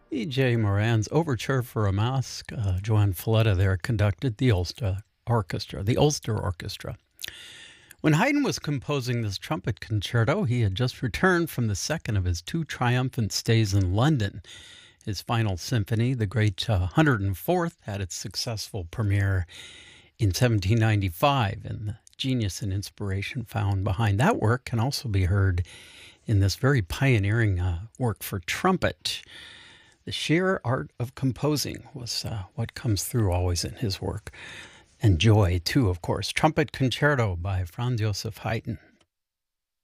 E.J. Moran's Overture for a Mask. Joan Fleta there conducted the Ulster Orchestra. When Haydn was composing this trumpet concerto, he had just returned from the second of his two triumphant stays in London. His final symphony, the great 104th, had its successful premiere in 1795, and the genius and inspiration found behind that work can also be heard in this very pioneering work for trumpet. The sheer art of composing was what comes through always in his work. And joy, too, of course. Trumpet Concerto by Franz Joseph Haydn.